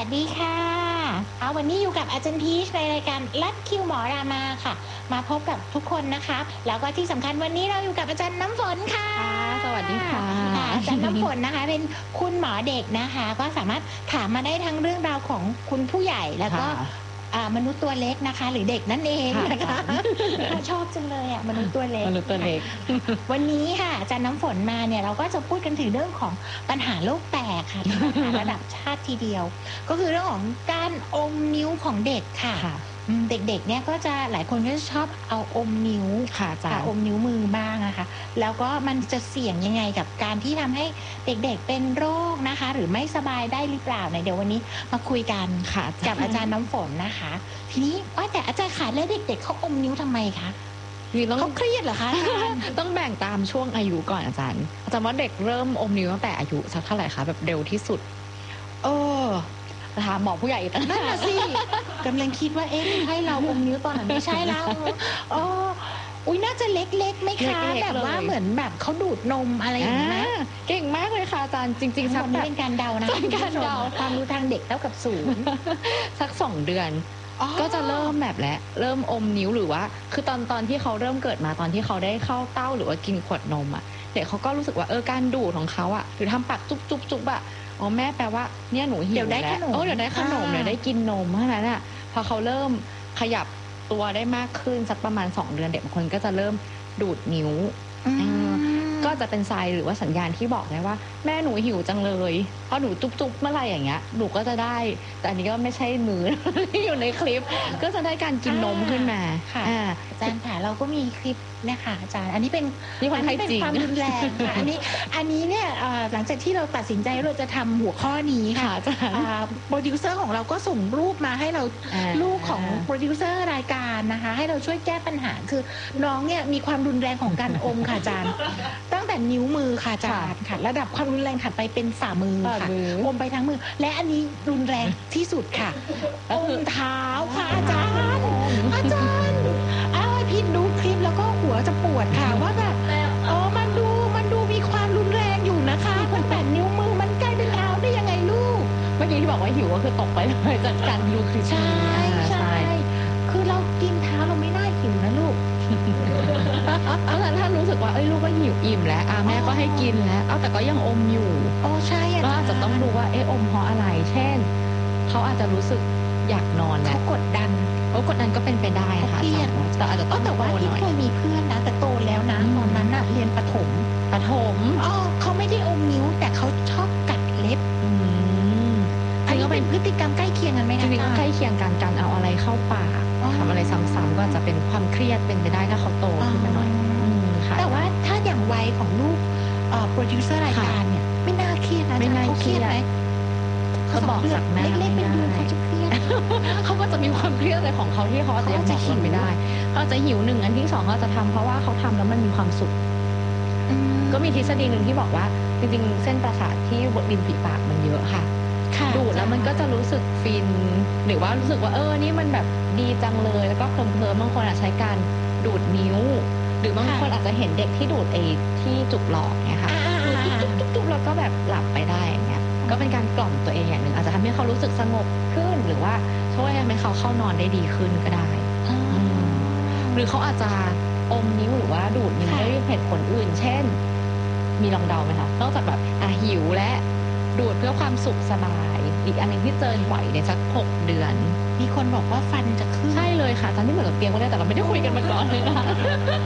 สดีค่ะวันนี้อยู่กับอาจารย์พีชในรายการลัดคิวหมอรามาค่ะมาพบกับทุกคนนะคะแล้วก็ที่สำคัญวันนี้เราอยู่กับอาจารย์น้ำฝนค่ะสวัสดีค่ะอาจารย์น้ำฝนนะคะเป็นคุณหมอเด็กนะคะก็สามารถถามมาได้ทั้งเรื่องราวของคุณผู้ใหญ่แล้วก็มนุษย์ตัวเล็กนะคะหรือเด็กนั่นเองนะคะชอบจังเลยมนุษย์ตัวเล็กวันนี้ค่ะอาจารย์น้ำฝนมาเนี่ยเราก็จะพูดกันถึงเรื่องของปัญหาโลกแตกค่ะปัญหาระดับชาติทีเดียวก็คือเรื่องของการอมนิ้วของเด็กค่ะเด็กๆเนี่ยก็จะหลายคนก็จะชอบเอาอมนิ้วค่ะอมนิ้วมือบ้างนะคะแล้วก็มันจะเสี่ยงยังไงกับการที่ทำให้เด็กๆเป็นโรคนะคะหรือไม่สบายได้หรือเปล่าเดี๋ยววันนี้มาคุยกันค่ะกับอาจารย์น้ำฝนนะคะทีนี้ว่าแต่อาจารย์ขาแล้วเด็กๆเขาอมนิ้วทำไมคะเขาเครียดเหรอคะต้องแบ่งตามช่วงอายุก่อนอาจารย์ว่าเด็กเริ่มอมนิ้วตั้งแต่อายุสักเท่าไหร่คะแบบเร็วที่สุดถามหมอผู้ใหญ่อีกนั่นน่ะสิกำลังคิดว่าให้เราอมนิ้วตอนไหนไม่ใช่แล้วน่าจะเล็กๆไหมคะแบบว่าเหมือนแบบเขาดูดนมอะไรอย่างนี้นะเก่งมากเลยค่ะอาจารย์จริงๆสักแบบเป็นการเดานะการเดาความรู้ทางเด็กเท่ากับ0 สัก2 เดือนก็จะเริ่มแบบและเริ่มอมนิ้วหรือว่าคือตอนที่เขาเริ่มเกิดมาตอนที่เขาได้เข้าเต้าหรือว่ากินขวดนมเด็กเขาก็รู้สึกว่าการดูดของเขาหรือทำปากจุ๊บแม่แปลว่าเนี่ยหนูหิวแล้วเดี๋ยวได้ขนมเดี๋ยวได้กินนมเพราะฉะนั้นพอเขาเริ่มขยับตัวได้มากขึ้นสักประมาณ2 เดือนเด็กบางคนก็จะเริ่มดูดนิ้วก็จะเป็นไซน์หรือว่าสัญญาณที่บอกได้ว่าแม่หนูหิวจังเลยพอหนูจุ๊บเมื่อไหร่อย่างเงี้ยหนูก็จะได้แต่อันนี้ก็ไม่ใช่มือที่อยู่ในคลิปก็จะได้การกินนมขึ้นมาค่ะอาจารย์ค่ะเราก็มีคลิปนะคะอาจารย์อันนี้เป็นความรุนแรงค่ะอันนี้เนี่ยหลังจากที่เราตัดสินใจเราจะทำหัวข้อนี้ค่ะโปรดิวเซอร์ของเราก็ส่งรูปมาให้เราลูกของโปรดิวเซอร์รายการนะคะให้เราช่วยแก้ปัญหาคือน้องเนี่ยมีความรุนแรงของการอมค่ะอาจารย์ตั้งแต่นิ้วมือค่ะอาจารย์ค่ะระดับความรุนแรงถัดไปเป็นฝ่ามือค่ะอมไปทั้งมือและอันนี้รุนแรงที่สุดค่ะอมเท้าค่ะอาจารย์พี่ดูคลิปแล้วก็หัวจะปวดค่ะว่าแบบมันดูมีความรุนแรงอยู่นะคะมันแต่นิ้วมือมันใกล้เป็นเท้าได้ยังไงลูกเมื่อกี้ที่บอกว่าหิวก็คือตกไปเลยจากการดูคลิปใช่คือเรากินเท้าเราไม่น่าหิวนะลูกถ้ารู้สึกว่าลูกก็หิวอิ่มแล้วแม่ก็ให้กินแล้วแต่ก็ยังอมอยู่ใช่ก็อาจจะต้องดูว่าอมเพราะอะไรเช่นเขาอาจจะรู้สึกอยากนอนแล้วกดดันก็เป็นไปได้ค่ะแต่อาจจะต้องแต่ว่าที่เคยมีเพื่อนนะแต่โตแล้วนะตอนนั้นเรียนประถมเขาไม่ได้อมนิ้วแต่เขาชอบกัดเล็บอันนี้ก็เป็นพฤติกรรมใกล้เคียงกันไหมคะจริงๆก็ใกล้เคียงกันการเอาอะไรเข้าปากทำอะไรซ้ำๆก็จะเป็นความเครียดเป็นไปได้ถ้าเขาโตขึ้นมาหน่อยแต่ว่าถ้าอย่างวัยของลูกโปรดิวเซอร์รายการเนี่ยไม่น่าเครียดนะเขาเครียดไหมเขาบอกจากแม่เล็กๆเป็นเดือนเขาจะเครียดเขาก็จะมีความเครียดอะไรของเขาที่เขาอาจจะยังบอกไม่ได้เขาจะหิว1อันที่2เขาจะทำเพราะว่าเขาทำแล้วมันมีความสุขก็มีทฤษฎีหนึ่งที่บอกว่าจริงๆเส้นประสาทที่ริมฝีปากมันเยอะค่ะดูดแล้วมันก็จะรู้สึกฟินหรือว่ารู้สึกว่านี่มันแบบดีจังเลยแล้วก็เคลิ้มบางคนอาจใช้การดูดนิ้วหรือบางคนอาจจะเห็นเด็กที่ดูดที่จุกหลอกเนี่ยค่ะจุ๊บแล้วก็แบบหลับไปได้อย่างเงี้ยก็เป็นการกล่อมตัวเองอย่างหนึ่งอาจจะทำให้เขารู้สึกสงบขึ้นหรือว่าช่วยให้เขาเข้านอนได้ดีขึ้นก็ได้หรือเขาอาจจะอมนิ้วหรือว่าดูดนิ้วด้วยเหตุผลอื่นเช่นมีลองเดาไหมคะนอกจากแบบหิวและดูดเพื่อความสุขสบายอีกอันนึงที่เจอบ่อยเนี่ยสัก6 เดือนมีคนบอกว่าฟันจะขึ้นใช่เลยค่ะตอนที่เหมือนกับเตรียมไว้แล้วแต่เราไม่ได้คุยกันมาก่อนเลยนะ